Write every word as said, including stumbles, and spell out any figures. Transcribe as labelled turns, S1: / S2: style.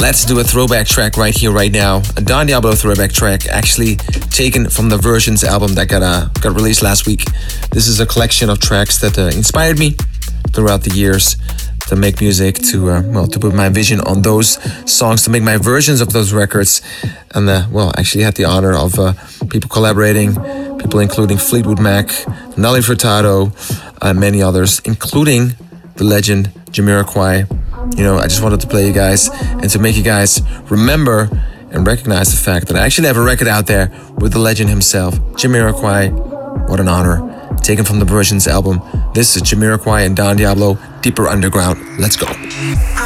S1: let's do a throwback track right here, right now. A Don Diablo throwback track, actually taken from the Versions album that got uh, got released last week. This is a collection of tracks that uh, inspired me throughout the years to make music, to uh, well, to put my vision on those songs, to make my versions of those records, and uh, well, actually had the honor of uh, people collaborating, people including Fleetwood Mac, Nelly Furtado, and many others, including the legend Jamiroquai. You know, I just wanted to play you guys and to make you guys remember and recognize the fact that I actually have a record out there with the legend himself, Jamiroquai. What an honor. Taken from the Versions album. This is Jamiroquai and Don Diablo, Deeper Underground. Let's go.